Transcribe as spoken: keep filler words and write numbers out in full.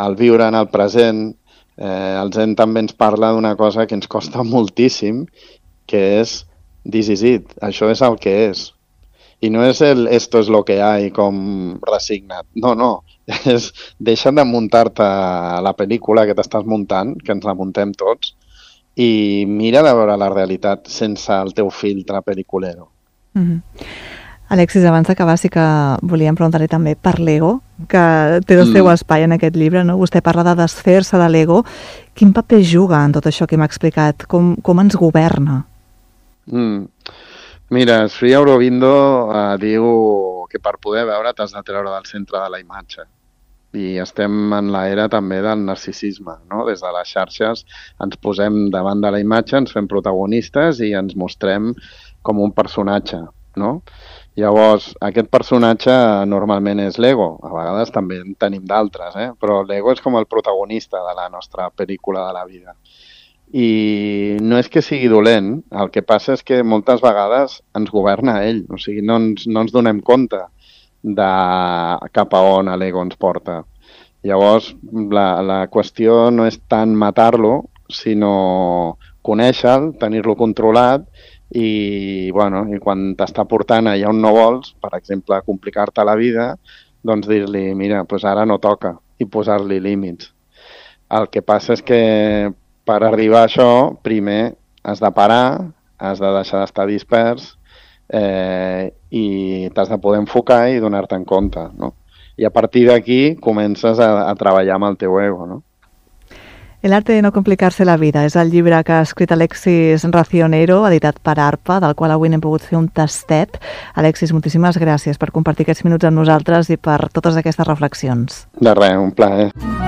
el viure en el present, eh, el Zen també ens parla d'una cosa que ens costa moltíssim, que és this is it, això és el que és. I no és el esto es lo que hay com resignat, no, no, és deixa de muntar-te la pel·lícula que t'estàs muntant, que ens la muntem tots, i mira de veure la realitat sense el teu filtre pel·liculero. Mm-hmm. Alexis, abans d'acabar sí que volíem preguntar-li també per l'ego, que té el seu mm. espai en aquest llibre, no? Vostè parla de desfer-se de l'ego. Quin paper juga en tot això que m'ha explicat? Com, com ens governa? Mm. Mira, Sri Aurobindo eh, diu que per poder veure t'has de treure del centre de la imatge. I estem en l'era també del narcisisme, no? Des de les xarxes ens posem davant de la imatge, ens fem protagonistes i ens mostrem com un personatge, no? Llavors, aquest personatge normalment és l'ego, a vegades també en tenim d'altres, eh? Però l'ego és com el protagonista de la nostra pel·lícula de la vida. I no és que sigui dolent, el que passa és que moltes vegades ens governa ell, o sigui, no ens, no ens donem compte de cap a on l'ego ens porta. Llavors, la, la qüestió no és tant matar-lo, sinó conèixer-lo, tenir-lo controlat i, bueno, i quan t'està portant allà on no vols, per exemple, complicar-te la vida, doncs dir-li, mira, doncs ara no toca, i posar-li límits. El que passa és que per arribar a això, primer has de parar, has de deixar d'estar dispers eh, i t'has de poder enfocar i donar-te en compte, no? I a partir d'aquí comences a, a treballar amb el teu ego, no? El arte de no complicarse la vida és el llibre que ha escrit Alexis Racionero, editat per ARPA, del qual avui n'hem pogut fer un tastet. Alexis, moltíssimes gràcies per compartir aquests minuts amb nosaltres i per totes aquestes reflexions. De res, un plaer.